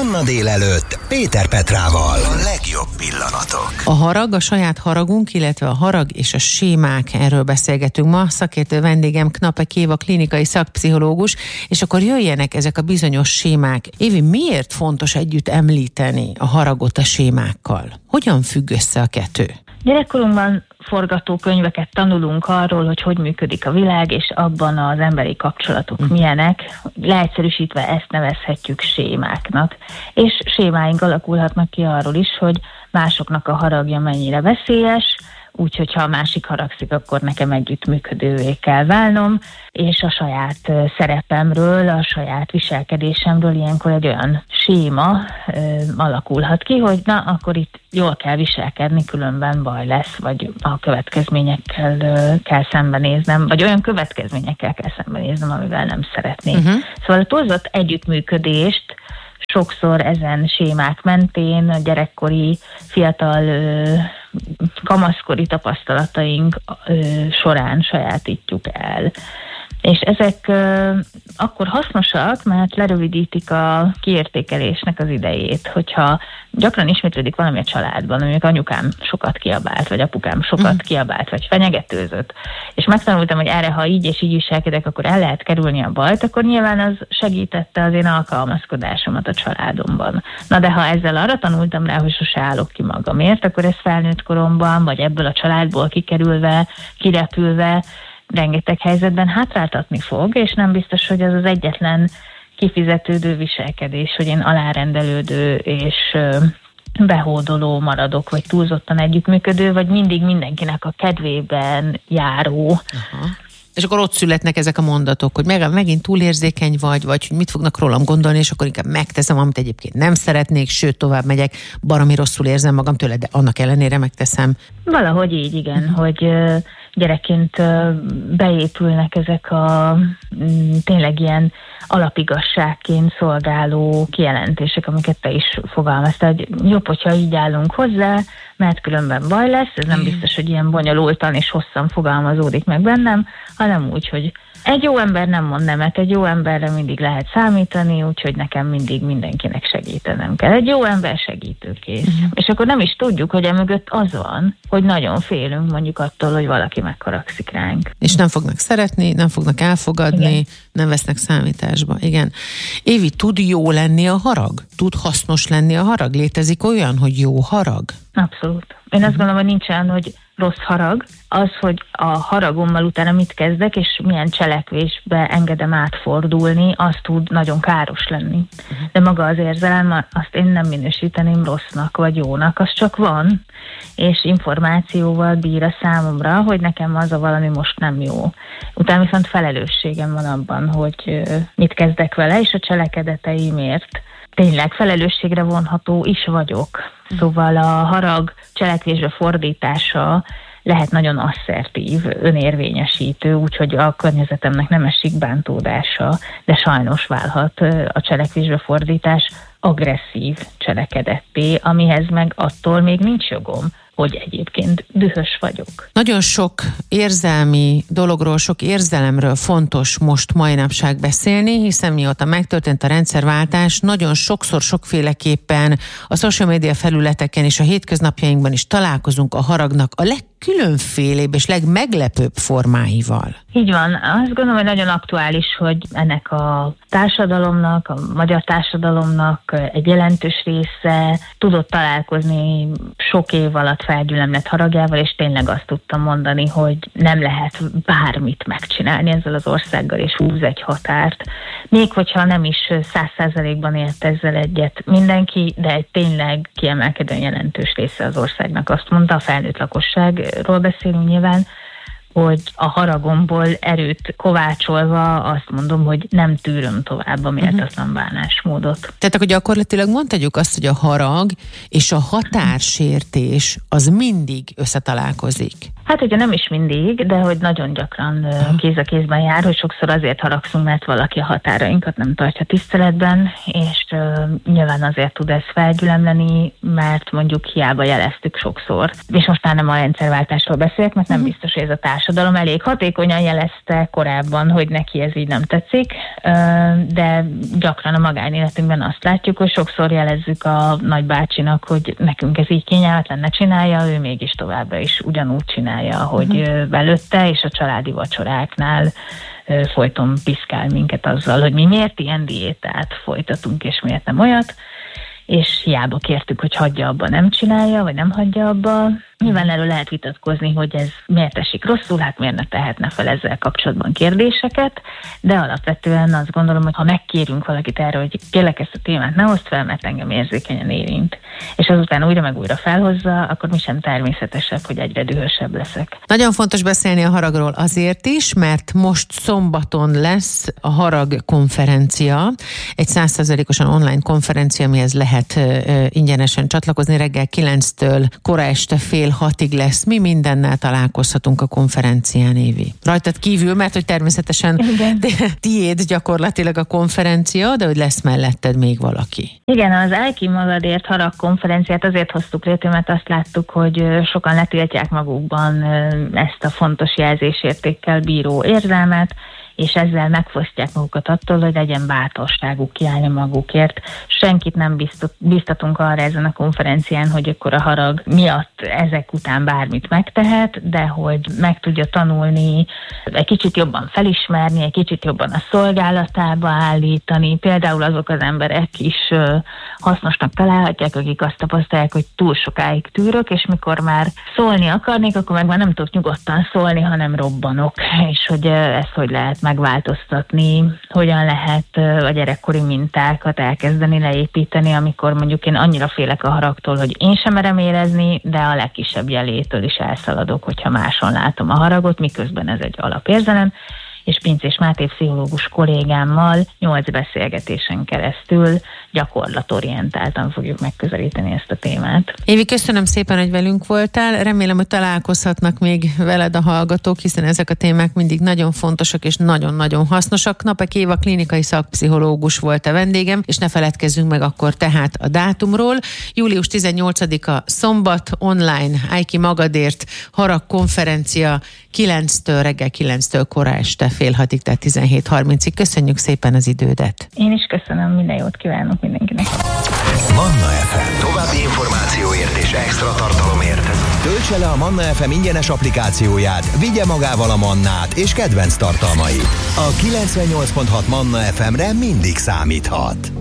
Manna délelőtt Péter Petrával. A legjobb pillanatok. A harag, a saját haragunk, illetve a harag és a sémák, erről beszélgetünk ma. Szakértő vendégem Knapek Éva, klinikai szakpszichológus, és akkor jöjjenek ezek a bizonyos sémák. Évi, miért fontos együtt említeni a haragot a sémákkal? Hogyan függ össze a kettő? Gyerekkorunkban forgatókönyveket tanulunk arról, hogy működik a világ, és abban az emberi kapcsolatok milyenek. Leegyszerűsítve ezt nevezhetjük sémáknak. És sémáink alakulhatnak ki arról is, hogy másoknak a haragja mennyire veszélyes, úgyhogy ha a másik haragszik, akkor nekem együttműködővé kell válnom, és a saját szerepemről, a saját viselkedésemről ilyenkor egy olyan séma alakulhat ki, hogy na, akkor itt jól kell viselkedni, különben baj lesz, vagy a következményekkel kell szembenéznem, vagy olyan következményekkel kell szembenéznem, amivel nem szeretnék. Szóval a túlzott együttműködést sokszor ezen sémák mentén a gyerekkori, fiatal, kamaszkori tapasztalataink során sajátítjuk el. És ezek akkor hasznosak, mert lerövidítik a kiértékelésnek az idejét. Hogyha gyakran ismétlődik valami a családban, mondjuk anyukám sokat kiabált, vagy apukám sokat kiabált, vagy fenyegetőzött, és megtanultam, hogy erre, ha így és így viselkedek, akkor el lehet kerülni a bajt, akkor nyilván az segítette az én alkalmazkodásomat a családomban. Na de ha ezzel arra tanultam rá, hogy sose állok ki magamért, akkor ez felnőtt koromban, vagy ebből a családból kikerülve, kirepülve, rengeteg helyzetben hátráltatni fog, és nem biztos, hogy az az egyetlen kifizetődő viselkedés, hogy én alárendelődő és behódoló maradok, vagy túlzottan együttműködő, vagy mindig mindenkinek a kedvében járó. Aha. És akkor ott születnek ezek a mondatok, hogy megint túlérzékeny vagy hogy mit fognak rólam gondolni, és akkor inkább megteszem, amit egyébként nem szeretnék, sőt, tovább megyek, baromi rosszul érzem magam tőle, de annak ellenére megteszem. Valahogy így, igen, hogy gyerekként beépülnek ezek a tényleg ilyen alapigasságként szolgáló kijelentések, amiket te is fogalmaztál, hogy jobb, hogyha így állunk hozzá, mert különben baj lesz, ez nem biztos, hogy ilyen bonyolultan és hosszan fogalmazódik meg bennem, hanem úgy, hogy egy jó ember nem mond nemet, egy jó emberre mindig lehet számítani, úgyhogy nekem mindig mindenkinek segítenem kell. Egy jó ember segítőkész. És akkor nem is tudjuk, hogy emögött az van, hogy nagyon félünk mondjuk attól, hogy valaki megharagszik ránk. És nem fognak szeretni, nem fognak elfogadni, igen. Nem vesznek számításba. Igen. Évi, tud jó lenni a harag? Tud hasznos lenni a harag? Létezik olyan, hogy jó harag? Abszolút. Én azt gondolom, hogy nincsen, hogy rossz harag, az, hogy a haragommal utána mit kezdek, és milyen cselekvésbe engedem átfordulni, az tud nagyon káros lenni. De maga az érzelem, azt én nem minősíteném rossznak vagy jónak, az csak van, és információval bír a számomra, hogy nekem az a valami most nem jó. Utána viszont felelősségem van abban, hogy mit kezdek vele, és a cselekedeteimért tényleg felelősségre vonható is vagyok. Szóval a harag cselekvésbe fordítása lehet nagyon asszertív, önérvényesítő, úgyhogy a környezetemnek nem esik bántódása, de sajnos válhat a cselekvésbe fordítás agresszív cselekedetté, amihez meg attól még nincs jogom, hogy egyébként dühös vagyok. Nagyon sok érzelmi dologról, sok érzelemről fontos most mai napság beszélni, hiszen mióta megtörtént a rendszerváltás, nagyon sokszor, sokféleképpen a social media felületeken és a hétköznapjainkban is találkozunk a haragnak a legkülönfélébb és legmeglepőbb formáival. Így van. Azt gondolom, hogy nagyon aktuális, hogy ennek a társadalomnak, a magyar társadalomnak egy jelentős része tudott találkozni sok év alatt felgyülemlett haragjával, és tényleg azt tudtam mondani, hogy nem lehet bármit megcsinálni ezzel az országgal, és húz egy határt. Még hogyha nem is 100%-ban ért ezzel egyet mindenki, de egy tényleg kiemelkedően jelentős része az országnak azt mondta, a felnőtt lakosságról beszélünk nyilván, hogy a haragomból erőt kovácsolva azt mondom, hogy nem tűröm tovább a méltatlan bánásmódot. Tehát akkor gyakorlatilag mondhatjuk azt, hogy a harag és a határsértés az mindig összetalálkozik. Hát ugye nem is mindig, de hogy nagyon gyakran kéz a kézben jár, hogy sokszor azért haragszunk, mert valaki a határainkat nem tartja tiszteletben, és nyilván azért tud ez felgyülemleni, mert mondjuk hiába jeleztük sokszor. És most már nem a rendszerváltásról beszélek, mert nem biztos, hogy ez a társadalom elég hatékonyan jelezte korábban, hogy neki ez így nem tetszik, de gyakran a magánéletünkben azt látjuk, hogy sokszor jelezzük a nagybácsinak, hogy nekünk ez így kényelmetlen, ne csinálja, ő mégis továbbra is ugyanúgy csinálja, ahogy belőtte, és a családi vacsoráknál folyton piszkál minket azzal, hogy mi miért ilyen diétát folytatunk, és miért nem olyat, és hiába kértük, hogy hagyja abba, nem csinálja, vagy nem hagyja abba. Nyilván erről lehet vitatkozni, hogy ez miért esik rosszul, hát miért ne tehetne fel ezzel kapcsolatban kérdéseket, de alapvetően azt gondolom, hogy ha megkérünk valakit erre, hogy kérlek ezt a témát ne hozd fel, mert engem érzékenyen érint, és azután újra meg újra felhozza, akkor mi sem természetesebb, hogy egyre dühösebb leszek. Nagyon fontos beszélni a haragról azért is, mert most szombaton lesz a Harag konferencia, egy 100%-osan online konferencia, amihez lehet ingyenesen csatlakozni reggel 9-től kora este fél 6-ig lesz. Mi mindennel találkozhatunk a konferencián, Évi? Rajtad kívül, mert hogy természetesen tiéd gyakorlatilag a konferencia, de hogy lesz melletted még valaki. Igen, az Állj ki magadért Harag konferenciát azért hoztuk létre, mert azt láttuk, hogy sokan letiltják magukban ezt a fontos jelzésértékkel bíró érzelmet, és ezzel megfosztják magukat attól, hogy legyen bátorságuk kiállni magukért. Senkit nem biztatunk arra ezen a konferencián, hogy akkor a harag miatt ezek után bármit megtehet, de hogy meg tudja tanulni, egy kicsit jobban felismerni, egy kicsit jobban a szolgálatába állítani. Például azok az emberek is hasznosnak találhatják, akik azt tapasztalják, hogy túl sokáig tűrök, és mikor már szólni akarnék, akkor meg már nem tudok nyugodtan szólni, hanem robbanok. És hogy ezt hogy lehet megváltoztatni, hogyan lehet a gyerekkori mintákat elkezdeni leépíteni, amikor mondjuk én annyira félek a haragtól, hogy én sem merem érezni, de a legkisebb jelétől is elszaladok, hogyha máson látom a haragot, miközben ez egy alapérzelem, és Pinczés Máté pszichológus kollégámmal 8 beszélgetésen keresztül gyakorlatorientáltan fogjuk megközelíteni ezt a témát. Évi, köszönöm szépen, hogy velünk voltál. Remélem, hogy találkozhatnak még veled a hallgatók, hiszen ezek a témák mindig nagyon fontosak és nagyon-nagyon hasznosak. Napek Éva klinikai szakpszichológus volt a vendégem, és ne feledkezzünk meg akkor tehát a dátumról. Július 18-a szombat, online Állj ki magadért Harag konferencia 9-től, reggel 9-től kora este fél 6-ig, tehát 17:30-ig. Köszönjük szépen az idődet. Én is köszönöm, minden jót kívánok mindenkinek. Manna FM. További információért és extra tartalomért töltse le a Manna FM ingyenes applikációját, vigye magával a Mannát és kedvenc tartalmait. A 98.6 Manna FM-re mindig számíthat.